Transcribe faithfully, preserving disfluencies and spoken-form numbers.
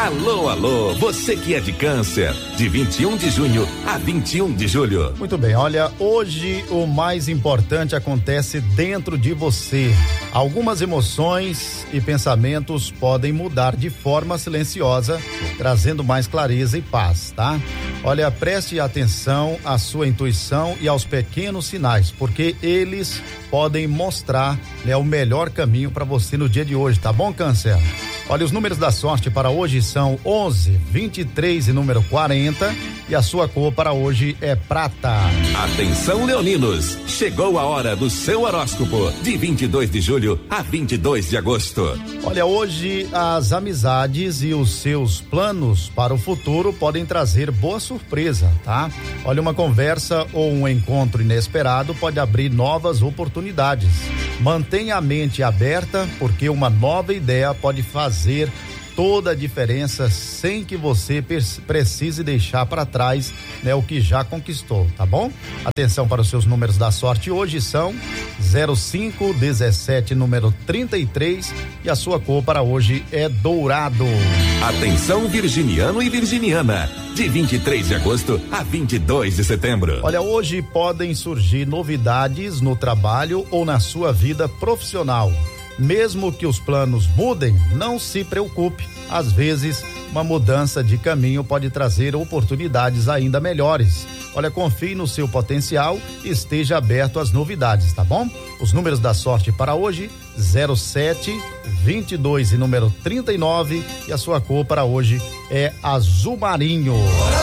Alô, alô, você que é de Câncer, de vinte e um de junho a vinte e um de julho. Muito bem, olha, hoje o mais importante acontece dentro de você. Algumas emoções e pensamentos podem mudar de forma silenciosa, trazendo mais clareza e paz, tá? Olha, preste atenção à sua intuição e aos pequenos sinais, porque eles podem mostrar, né, o melhor caminho para você no dia de hoje, tá bom, Câncer? Olha, os números da sorte para hoje são onze, vinte e três e número quarenta, e a sua cor para hoje é prata. Atenção, leoninos, chegou a hora do seu horóscopo, de vinte e dois de julho a vinte e dois de agosto. Olha, hoje as amizades e os seus planos para o futuro podem trazer boa surpresa, tá? Olha, uma conversa ou um encontro inesperado pode abrir novas oportunidades. Mantenha a mente aberta, porque uma nova ideia pode fazer toda a diferença sem que você precise deixar para trás, né, o que já conquistou, tá bom? Atenção para os seus números da sorte hoje são zero cinco, dezessete, número trinta e três, e a sua cor para hoje é dourado. Atenção, virginiano e virginiana, de vinte e três de agosto a vinte e dois de setembro. Olha, hoje podem surgir novidades no trabalho ou na sua vida profissional. Mesmo que os planos mudem, não se preocupe. Às vezes, uma mudança de caminho pode trazer oportunidades ainda melhores. Olha, confie no seu potencial e esteja aberto às novidades, tá bom? Os números da sorte para hoje, zero sete, vinte e dois e número trinta e nove, e a sua cor para hoje é azul marinho.